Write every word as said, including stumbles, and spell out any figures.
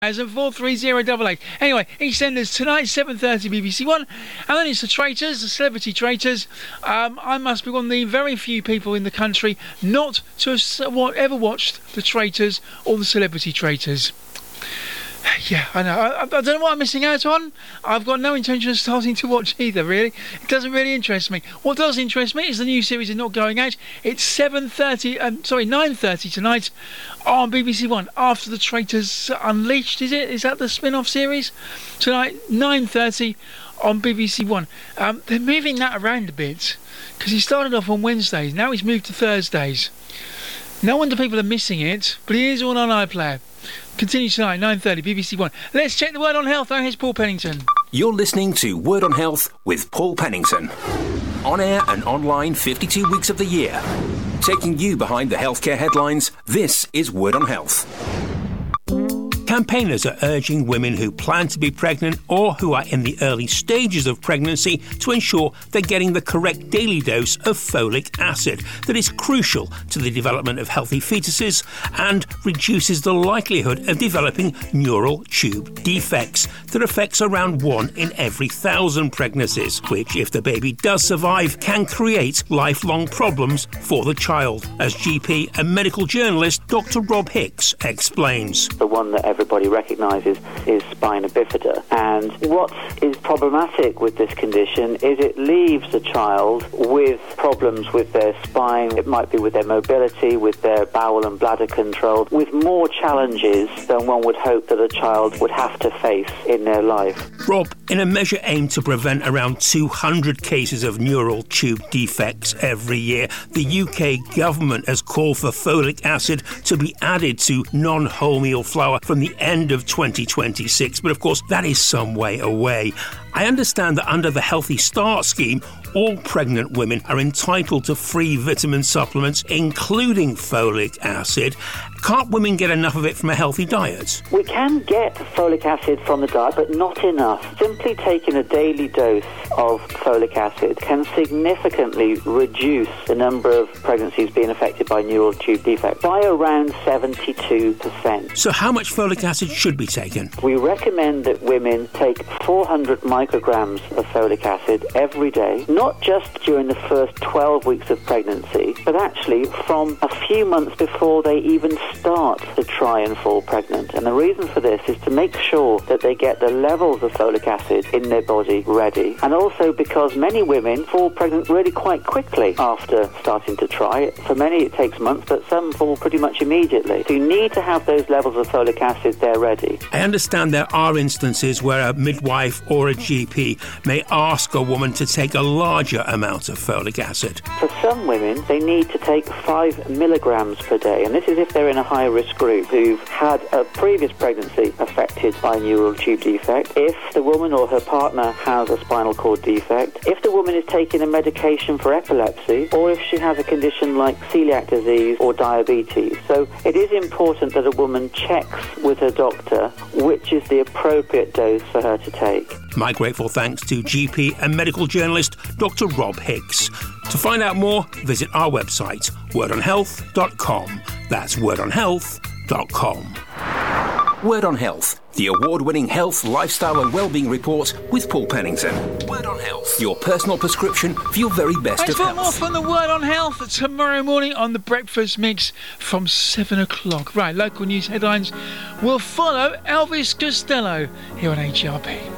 As a four three zero double eight. Anyway, EastEnders tonight, seven thirty B B C One. And then it's the Traitors, the Celebrity Traitors. Um, I must be one of the very few people in the country not to have ever watched the Traitors or the Celebrity Traitors. Yeah, I know. I, I don't know what I'm missing out on. I've got no intention of starting to watch either, really. It doesn't really interest me. What does interest me is the new series is not going out. It's seven thirty, um, sorry, nine thirty tonight on B B C One after the Traitors Unleashed, is it? Is that the spin-off series? Tonight, nine thirty on B B C One. Um, they're moving that around a bit because he started off on Wednesdays. Now he's moved to Thursdays. No wonder people are missing it, but it is all on iPlayer. Continue tonight, nine thirty, B B C One. Let's check the word on health. Now here's Paul Pennington. You're listening to Word on Health with Paul Pennington. On air and online fifty-two weeks of the year. Taking you behind the healthcare headlines, this is Word on Health. Campaigners are urging women who plan to be pregnant or who are in the early stages of pregnancy to ensure they're getting the correct daily dose of folic acid that is crucial to the development of healthy fetuses and reduces the likelihood of developing neural tube defects that affects around one in every thousand pregnancies, which, if the baby does survive, can create lifelong problems for the child, as G P and medical journalist Doctor Rob Hicks explains. The one that everybody recognises is spina bifida, and what is problematic with this condition is it leaves the child with problems with their spine. It might be with their mobility, with their bowel and bladder control, with more challenges than one would hope that a child would have to face in their life. Rob, in a measure aimed to prevent around two hundred cases of neural tube defects every year, the U K government has called for folic acid to be added to non-wholemeal flour from the end of twenty twenty-six, but of course that is some way away. I understand that under the Healthy Start scheme, all pregnant women are entitled to free vitamin supplements, including folic acid. Can't women get enough of it from a healthy diet? We can get folic acid from the diet, but not enough. Simply taking a daily dose of folic acid can significantly reduce the number of pregnancies being affected by neural tube defects by around seventy-two percent. So how much folic acid should be taken? We recommend that women take four hundred micrograms of folic acid every day, not just during the first twelve weeks of pregnancy, but actually from a few months before they even start to try and fall pregnant. And the reason for this is to make sure that they get the levels of folic acid in their body ready. And also because many women fall pregnant really quite quickly after starting to try. For many it takes months, but some fall pretty much immediately. So you need to have those levels of folic acid there ready. I understand there are instances where a midwife or a G P may ask a woman to take a larger amount of folic acid. For some women, they need to take five milligrams per day, and this is if they're in a high-risk group who've had a previous pregnancy affected by a neural tube defect, if the woman or her partner has a spinal cord defect, if the woman is taking a medication for epilepsy, or if she has a condition like celiac disease or diabetes. So it is important that a woman checks with her doctor which is the appropriate dose for her to take. My grateful thanks to G P and medical journalist Doctor Rob Hicks. To find out more, visit our website, word on health dot com. That's word on health dot com. Word on Health, the award-winning health, lifestyle and wellbeing report with Paul Pennington. Word on Health, your personal prescription for your very best Thanks of for health. more from the Word on Health tomorrow morning on the Breakfast Mix from seven o'clock. Right, local news headlines will follow. Elvis Costello here on H R P.